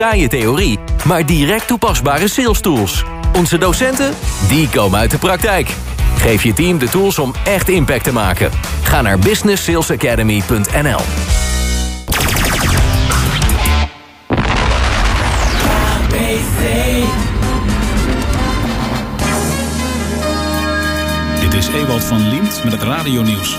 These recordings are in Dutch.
Taaie theorie, maar direct toepasbare sales tools. Onze docenten, die komen uit de praktijk. Geef je team de tools om echt impact te maken. Ga naar businesssalesacademy.nl. Dit is Ewald van Liemt met het radionieuws.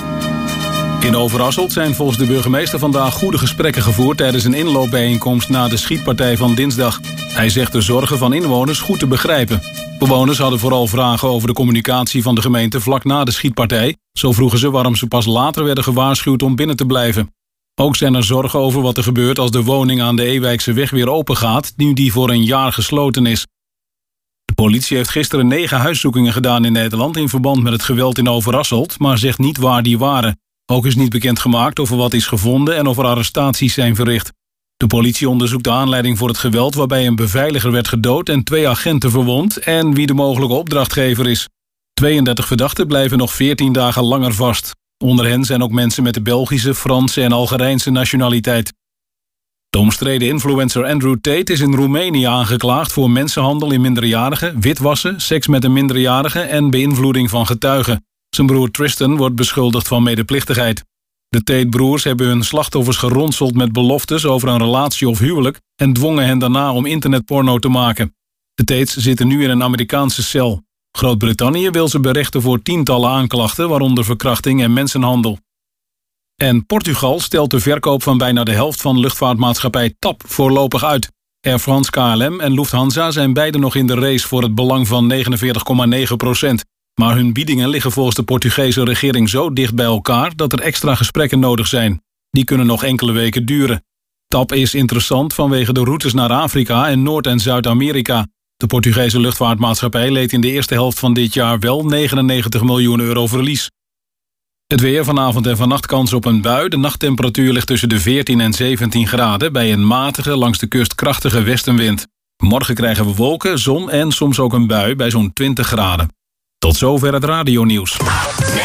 In Overasselt zijn volgens de burgemeester vandaag goede gesprekken gevoerd tijdens een inloopbijeenkomst na de schietpartij van dinsdag. Hij zegt de zorgen van inwoners goed te begrijpen. Bewoners hadden vooral vragen over de communicatie van de gemeente vlak na de schietpartij. Zo vroegen ze waarom ze pas later werden gewaarschuwd om binnen te blijven. Ook zijn er zorgen over wat er gebeurt als de woning aan de Ewijkse weg weer open gaat, nu die voor een jaar gesloten is. De politie heeft gisteren 9 huiszoekingen gedaan in Nederland in verband met het geweld in Overasselt, maar zegt niet waar die waren. Ook is niet bekendgemaakt of er wat is gevonden en of er arrestaties zijn verricht. De politie onderzoekt de aanleiding voor het geweld waarbij een beveiliger werd gedood en 2 agenten verwond en wie de mogelijke opdrachtgever is. 32 verdachten blijven nog 14 dagen langer vast. Onder hen zijn ook mensen met de Belgische, Franse en Algerijnse nationaliteit. De omstreden influencer Andrew Tate is in Roemenië aangeklaagd voor mensenhandel in minderjarigen, witwassen, seks met een minderjarige en beïnvloeding van getuigen. Zijn broer Tristan wordt beschuldigd van medeplichtigheid. De Tate-broers hebben hun slachtoffers geronseld met beloftes over een relatie of huwelijk en dwongen hen daarna om internetporno te maken. De Tates zitten nu in een Amerikaanse cel. Groot-Brittannië wil ze berechten voor tientallen aanklachten, waaronder verkrachting en mensenhandel. En Portugal stelt de verkoop van bijna de helft van luchtvaartmaatschappij TAP voorlopig uit. Air France KLM en Lufthansa zijn beide nog in de race voor het belang van 49,9%. Maar hun biedingen liggen volgens de Portugese regering zo dicht bij elkaar dat er extra gesprekken nodig zijn. Die kunnen nog enkele weken duren. TAP is interessant vanwege de routes naar Afrika en Noord- en Zuid-Amerika. De Portugese luchtvaartmaatschappij leed in de eerste helft van dit jaar wel 99 miljoen euro verlies. Het weer, vanavond en vannacht kans op een bui. De nachttemperatuur ligt tussen de 14 en 17 graden... bij een matige, langs de kust krachtige westenwind. Morgen krijgen we wolken, zon en soms ook een bui bij zo'n 20 graden. Tot zover het radionieuws.